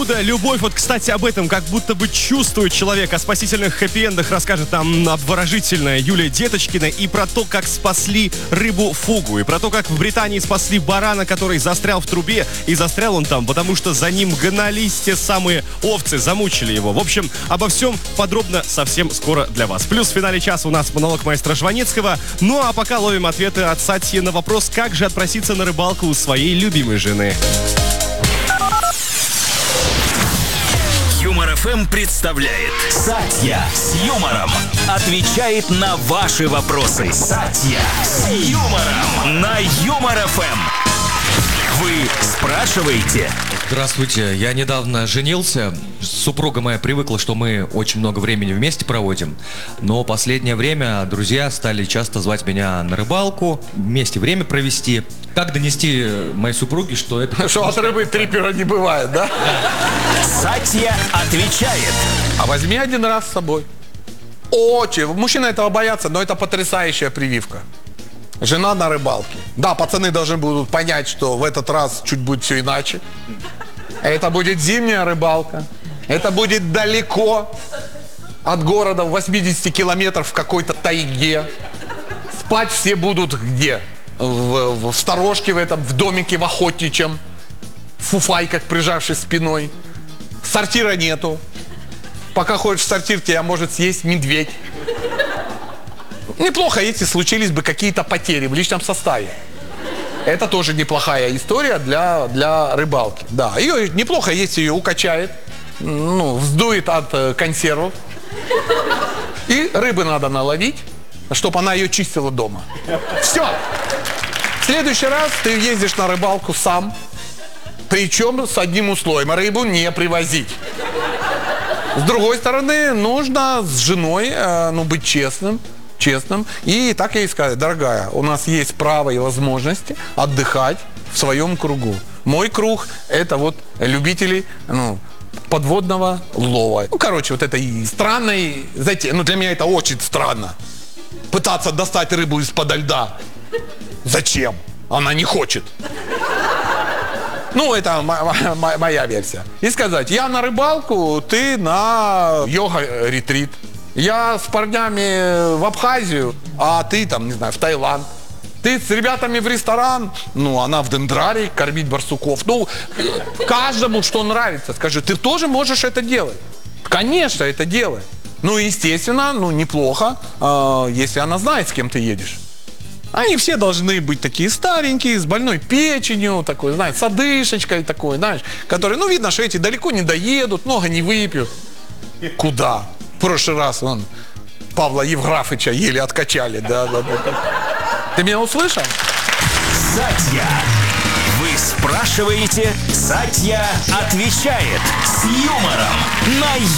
Откуда любовь? Вот, кстати, об этом как будто бы чувствует человек. О спасительных хэппи-эндах расскажет нам обворожительная Юлия Деточкина. И про то, как спасли рыбу Фугу. И про то, как в Британии спасли барана, который застрял в трубе. И застрял он там, потому что за ним гнались те самые овцы, замучили его. В общем, обо всем подробно совсем скоро для вас. Плюс в финале часа у нас монолог маэстро Жванецкого. Ну а пока ловим ответы от Сати на вопрос, как же отпроситься на рыбалку у своей любимой жены. Юмор ФМ представляет Сатья с юмором. Отвечает на ваши вопросы. Сатья с юмором на Юмор ФМ. Вы спрашиваете? Здравствуйте, я недавно женился. Супруга моя привыкла, что мы очень много времени вместе проводим. Но последнее время друзья стали часто звать меня на рыбалку, вместе время провести. Как донести моей супруге, что это... Что от рыбы трипера не бывает, да? Сатья отвечает. А возьми один раз с собой. Очень. Мужчины этого боятся, но это потрясающая прививка. Жена на рыбалке. Да, пацаны должны будут понять, что в этот раз чуть будет все иначе. Это будет зимняя рыбалка. Это будет далеко от города, в 80 километров в какой-то тайге. Спать все будут где? В сторожке в этом, в домике в охотничьем. В фуфайках, прижавшись спиной. Сортира нету. Пока ходишь в сортир, тебя может съесть медведь. Неплохо, если случились бы какие-то потери в личном составе. Это тоже неплохая история для рыбалки. Да, ее неплохо, если ее укачает, вздует от консервов. И рыбы надо наловить, чтобы она ее чистила дома. Все. В следующий раз ты ездишь на рыбалку сам, причем с одним условием: рыбу не привозить. С другой стороны, нужно с женой быть честным. И так я ей сказать: дорогая, у нас есть право и возможности отдыхать в своем кругу. Мой круг — это вот любители подводного лова. Вот это и странно, знаете, для меня это очень странно. Пытаться достать рыбу из-под льда. Зачем? Она не хочет. Это моя версия. И сказать: я на рыбалку, ты на йога-ретрит. Я с парнями в Абхазию, а ты в Таиланд. Ты с ребятами в ресторан, она в дендрарии кормить барсуков. Каждому, что нравится. Скажи, ты тоже можешь это делать? Конечно, это делай. Естественно, неплохо, если она знает, с кем ты едешь. Они все должны быть такие старенькие, с больной печенью, такой, с одышечкой такой, которые, видно, что эти далеко не доедут, много не выпьют. Куда? В прошлый раз Павла Евграфыча еле откачали. Да. Ты меня услышал? Сатья. Вы спрашиваете, Сатья отвечает с юмором на